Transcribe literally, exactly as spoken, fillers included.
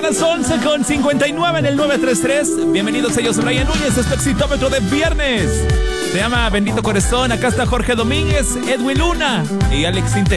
las once con cincuenta y nueve en el nueve tres tres. Bienvenidos a ellos, Brian Núñez, este exitómetro de viernes. Se llama Bendito Corazón. Acá está Jorge Domínguez, Edwin Luna y Alex Sintek.